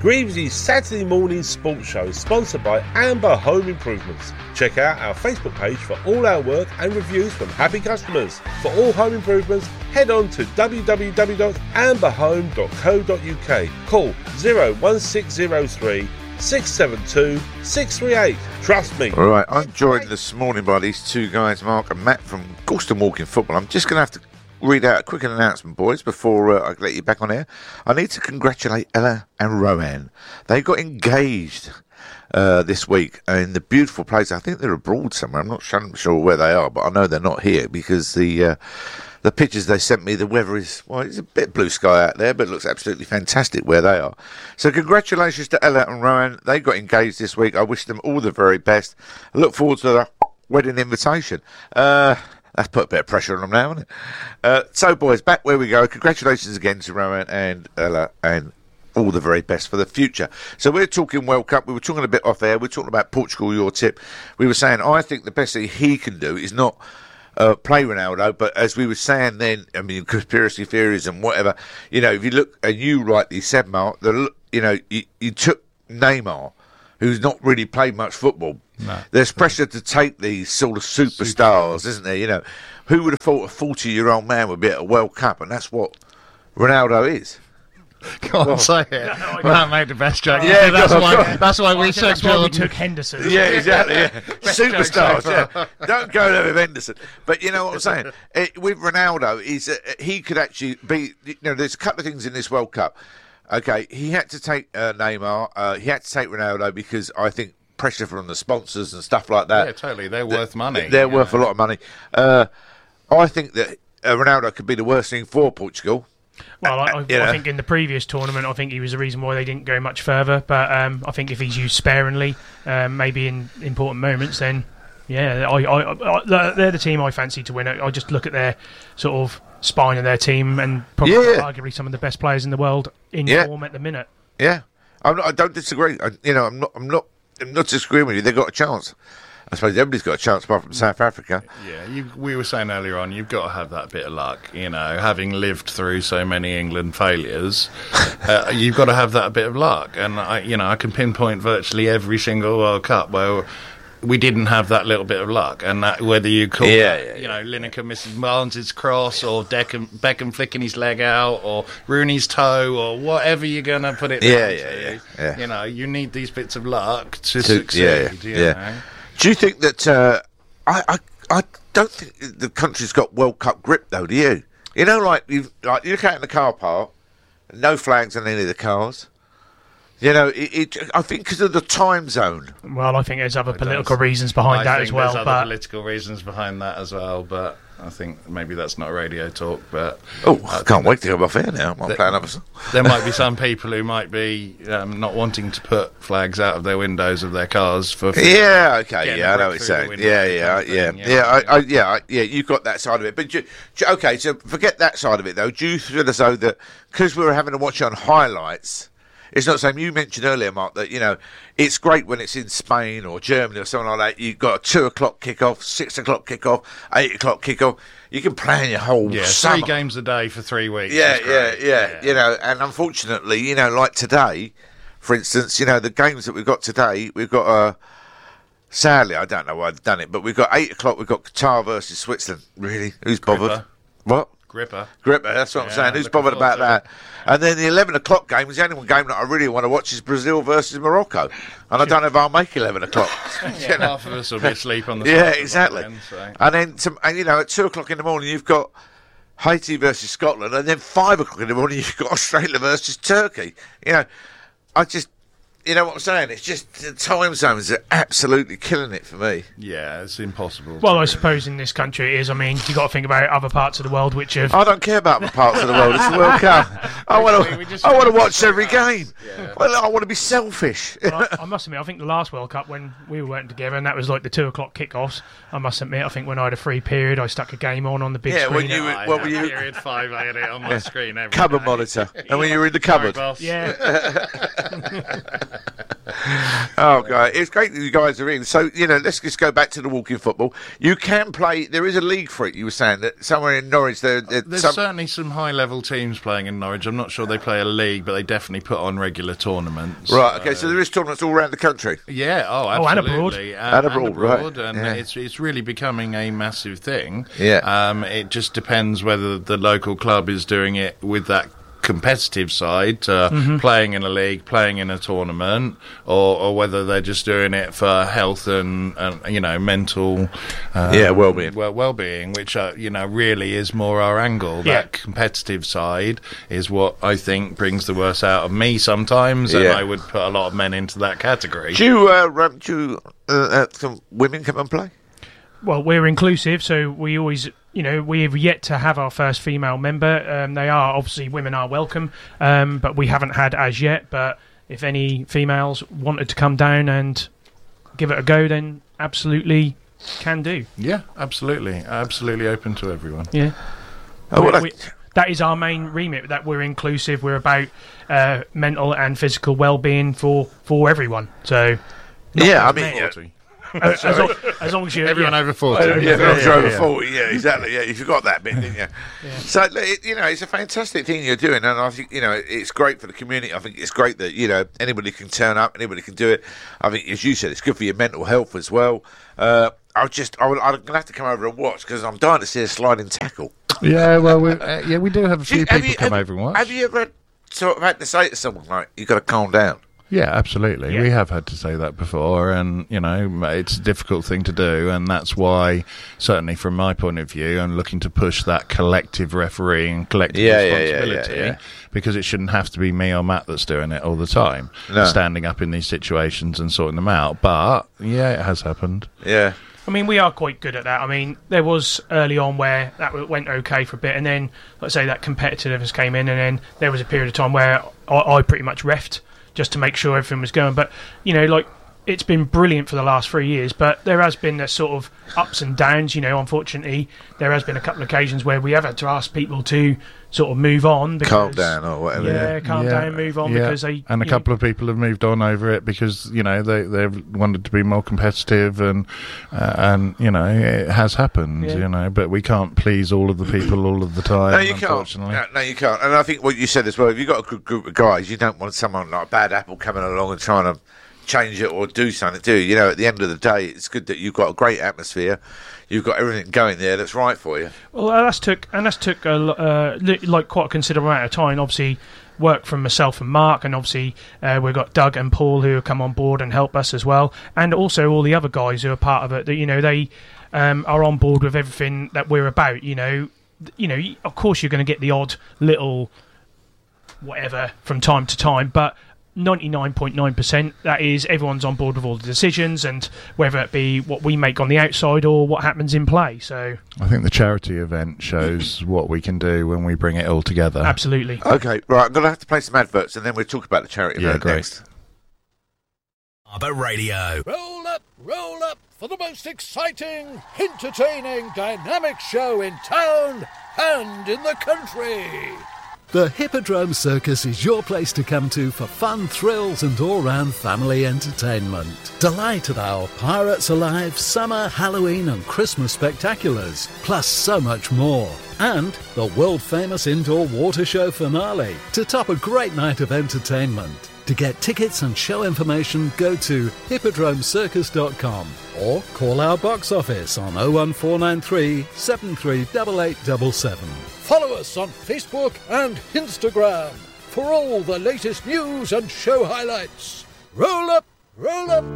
Greaves' Saturday morning sports show is sponsored by Amber Home Improvements. Check out our Facebook page for all our work and reviews from happy customers. For all home improvements, head on to www.amberhome.co.uk. Call 01603 672 638. Trust me. All right, I'm joined this morning by these two guys, Mark and Matt from Gorleston Walking Football. I'm just going to have to read out a quick announcement, boys, before I let you back on air. I need to congratulate Ella and Rowan. They got engaged this week in the beautiful place. I think they're abroad somewhere. I'm not sure where they are, but I know they're not here because the pictures they sent me, the weather is, well, it's a bit blue sky out there, but it looks absolutely fantastic where they are. So congratulations to Ella and Rowan. They got engaged this week. I wish them all the very best. I look forward to the wedding invitation. That's put a bit of pressure on them now, hasn't it? So, boys, back where we go. Congratulations again to Rowan and Ella, and all the very best for the future. So we're talking World Cup. We were talking a bit off air. We're talking about Portugal, your tip. We were saying, I think the best thing he can do is not play Ronaldo, but as we were saying then, I mean, conspiracy theories and whatever, you know, if you look, and you rightly said, Mark, you took Neymar, who's not really played much football. No. There's pressure to take these sort of superstars, isn't there? You know, who would have thought a 40-year-old man would be at a World Cup, and that's what Ronaldo is. Go on, say it. Well, that made the best joke. Yeah, that's why we took Jordan. We took Henderson. Yeah, exactly. Yeah. Superstars. Yeah. Don't go there with Henderson. But you know what I'm saying? With Ronaldo, he could actually be. You know, there's a couple of things in this World Cup. Okay, he had to take Neymar. He had to take Ronaldo because I think pressure from the sponsors and stuff like that. Yeah, totally. They're worth money. They're worth a lot of money. I think that Ronaldo could be the worst thing for Portugal. Well, I think in the previous tournament, I think he was the reason why they didn't go much further. But I think if he's used sparingly, maybe in important moments, then yeah, they're the team I fancy to win it. I just look at their sort of spine of their team, and probably arguably some of the best players in the world in form at the minute. Yeah, I don't disagree. I'm not disagreeing with you. They've got a chance. I suppose everybody's got a chance apart from South Africa. Yeah, we were saying earlier on, you've got to have that bit of luck. You know, having lived through so many England failures, you've got to have that bit of luck. And I can pinpoint virtually every single World Cup where we didn't have that little bit of luck. And that, whether you call Lineker missing Barnes' cross, or Beckham flicking his leg out, or Rooney's toe, or whatever you're going to put it down to. You know, you need these bits of luck to succeed. You know? Do you think that I don't think the country's got World Cup grip though? Do you? You know, you look out in the car park, no flags on any of the cars. You know, I think because of the time zone. Well, I think there's other political reasons behind that as well. There's other political reasons behind that as well, but I think maybe that's not radio talk. But I can't wait to go off air now. There might be some people who might be not wanting to put flags out of their windows of their cars for. Yeah, okay, I know what you're saying. Yeah. You've got that side of it, but okay. So forget that side of it though. Do you feel as though that because we were having to watch on highlights? It's not the same. You mentioned earlier, Mark, that, you know, it's great when it's in Spain or Germany or something like that. You've got a 2 o'clock kickoff, 6 o'clock kickoff, 8 o'clock kickoff. You can plan your whole summer. 3 games a day for 3 weeks. Yeah. You know, and unfortunately, you know, like today, for instance, you know, the games that we've got today, we've got, sadly, I don't know why I've done it, but we've got 8 o'clock, we've got Qatar versus Switzerland. Really? Who's bothered? What? Gripper, that's what I'm saying. Who's bothered about that? And then the 11 o'clock game is the only one game that I really want to watch is Brazil versus Morocco. And I don't know if I'll make 11 o'clock. Half of us will be asleep on the exactly. Then, so. And then, you know, at 2 o'clock in the morning, you've got Haiti versus Scotland. And then 5 o'clock in the morning, you've got Australia versus Turkey. You know, you know what I'm saying? It's just the time zones are absolutely killing it for me. Yeah, it's impossible. Well, I suppose in this country it is. I mean, you've got to think about other parts of the world which have... I don't care about other parts of the world. It's the World Cup. I want to watch every game. Yeah. Well, I want to be selfish. Well, I must admit, I think the last World Cup when we were working together, and that was like the 2 o'clock kickoffs, I must admit, I think when I had a free period, I stuck a game on the big screen. Period 5, I had it on my screen every cupboard day. Monitor. And when you were in the cupboard. Yeah. Oh, God. It's great that you guys are in. So, let's just go back to the walking football. You can play, there is a league for it, you were saying, that somewhere in Norwich. There's certainly some high-level teams playing in Norwich. I'm not sure they play a league, but they definitely put on regular tournaments. Right, okay, so there is tournaments all around the country? Yeah, absolutely. And abroad. Right. And it's really becoming a massive thing. Yeah. It just depends whether the local club is doing it with that competitive side, playing in a league, playing in a tournament, or whether they're just doing it for health and mental well-being, which really is more our angle. That competitive side is what I think brings the worst out of me sometimes, and I would put a lot of men into that category. Do some women come and play? Well, we're inclusive, so we always, we have yet to have our first female member. They are, obviously, women are welcome, but we haven't had as yet. But if any females wanted to come down and give it a go, then absolutely can do. Yeah, absolutely. Absolutely open to everyone. Yeah. That is our main remit, that we're inclusive. We're about mental and physical well-being for everyone. So, as long as you're everyone over 40. Everyone's over 40, exactly. Yeah, you forgot that bit, didn't you? Yeah. So, it's a fantastic thing you're doing, and I think, it's great for the community. I think it's great that, anybody can turn up, anybody can do it. I think, as you said, it's good for your mental health as well. I'm going to have to come over and watch, because I'm dying to see a sliding tackle. Yeah, well, we do have a few people come over and watch. Have you ever sort of had to say to someone, like, you've got to calm down? Yeah, absolutely. Yeah. We have had to say that before, and, it's a difficult thing to do, and that's why, certainly from my point of view, I'm looking to push that collective refereeing, collective responsibility, because it shouldn't have to be me or Matt that's doing it all the time, standing up in these situations and sorting them out. But, it has happened. Yeah. I mean, we are quite good at that. I mean, there was early on where that went okay for a bit, and then, let's say, that competitiveness came in, and then there was a period of time where I pretty much reffed, just to make sure everything was going. But, it's been brilliant for the last 3 years, but there has been a sort of ups and downs. Unfortunately, there has been a couple of occasions where we have had to ask people to sort of move on. Because, calm down or whatever. Yeah, calm down, move on, because they... And a couple of people have moved on over it because, they've wanted to be more competitive, and it has happened, but we can't please all of the people all of the time, No, you unfortunately. can't. No, you can't. And I think what you said as well, if you've got a good group of guys, you don't want someone like a bad apple coming along and trying to change it or do something, do you? At the end of the day, it's good that you've got a great atmosphere. You've got everything going there that's right for you. Well, that's took quite a considerable amount of time. Obviously, work from myself and Mark, and obviously we've got Doug and Paul who have come on board and help us as well, and also all the other guys who are part of it. That they are on board with everything that we're about. Of course, you're going to get the odd little whatever from time to time, but 99.9% that is everyone's on board with all the decisions, and whether it be what we make on the outside or what happens in play. So I think the charity event shows what we can do when we bring it all together. Absolutely. Okay, right, I'm going to have to play some adverts and then we'll talk about the charity event next. Harbour Radio. Roll up for the most exciting, entertaining, dynamic show in town and in the country. The Hippodrome Circus is your place to come to for fun, thrills and all-round family entertainment. Delight at our Pirates Alive, Summer, Halloween and Christmas spectaculars, plus so much more. And the world-famous indoor water show finale to top a great night of entertainment. To get tickets and show information, go to hippodromecircus.com or call our box office on 01493 738877. Follow us on Facebook and Instagram for all the latest news and show highlights. Roll up, roll up.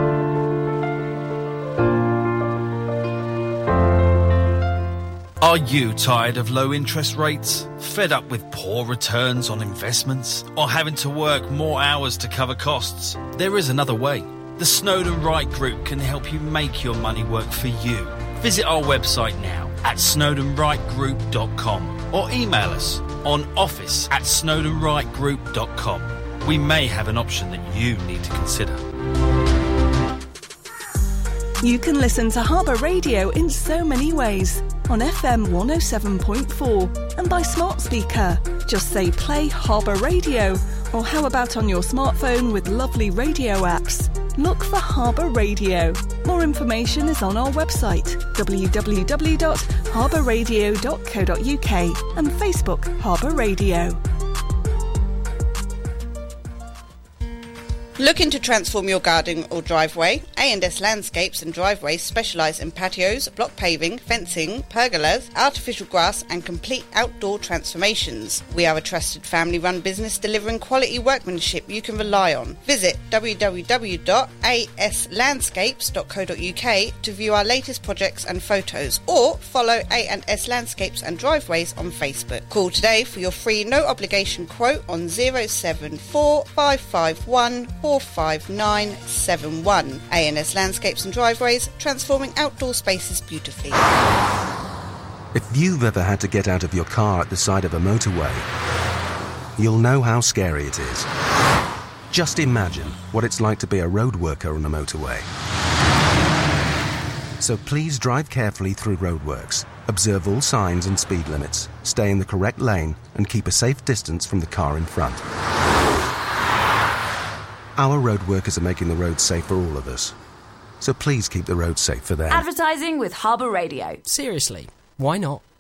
Are you tired of low interest rates? Fed up with poor returns on investments? Or having to work more hours to cover costs? There is another way. The Snowden Wright Group can help you make your money work for you. Visit our website now at snowdenwrightgroup.com or email us on office@snowdenwrightgroup.com. We may have an option that you need to consider. You can listen to Harbour Radio in so many ways. On FM 107.4 and by smart speaker. Just say play Harbour Radio Or how about on your smartphone with lovely radio apps? Look for Harbour Radio. More information is on our website, www.harbourradio.co.uk, and Facebook Harbour Radio. Looking to transform your garden or driveway? A&S Landscapes and Driveways specialise in patios, block paving, fencing, pergolas, artificial grass and complete outdoor transformations. We are a trusted family-run business delivering quality workmanship you can rely on. Visit www.aslandscapes.co.uk to view our latest projects and photos, or follow A&S Landscapes and Driveways on Facebook. Call today for your free no-obligation quote on 074 551 45971. A&S Landscapes and Driveways, transforming outdoor spaces beautifully. If you've ever had to get out of your car at the side of a motorway, you'll know how scary it is. Just imagine what it's like to be a road worker on a motorway. So please drive carefully through roadworks, observe all signs and speed limits, stay in the correct lane and keep a safe distance from the car in front. Our road workers are making the roads safe for all of us. So please keep the roads safe for them. Advertising with Harbour Radio. Seriously, why not?